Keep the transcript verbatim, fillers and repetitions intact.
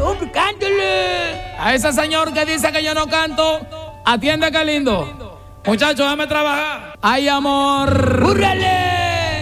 hombre, cántale. A ese señor que dice que yo no canto, atiende que lindo. Muchachos, déjame trabajar. Ay, amor. ¡Búrrale!